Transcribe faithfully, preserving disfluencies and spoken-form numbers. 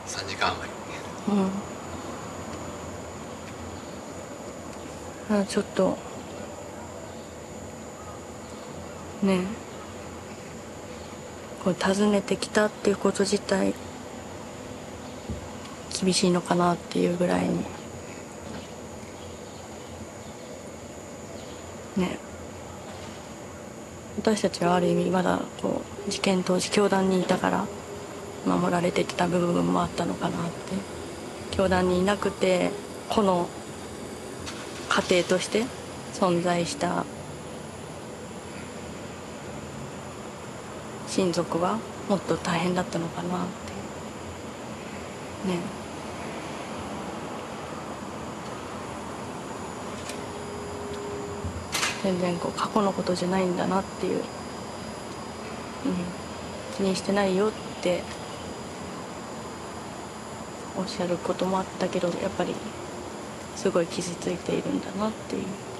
さんじかん余り。 うん、ちょっとね、こう訪ねてきたっていうこと自体厳しいのかなっていうぐらいにね、私たちはある意味まだこう事件当時教団にいたから守られてきた部分もあったのかなって。教団にいなくてこの家庭として存在した親族はもっと大変だったのかなってね。全然こう過去のことじゃないんだなっていう、うん、気にしてないよっておっしゃることもあったけど、やっぱりすごい傷ついているんだなっていう。